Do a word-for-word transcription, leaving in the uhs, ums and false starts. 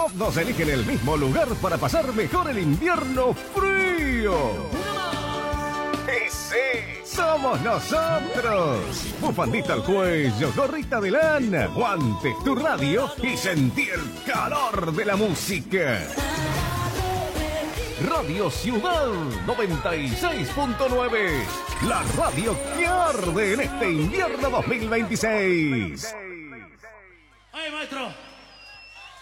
todos eligen el mismo lugar para pasar mejor el invierno frío. ¡Y sí! ¡Somos nosotros! Bufandita al cuello, gorrita de lana, guantes, tu radio y sentir el calor de la música. Radio Ciudad noventa y seis punto nueve. La radio que arde en este invierno dos mil veintiséis. ¡Ay, maestro!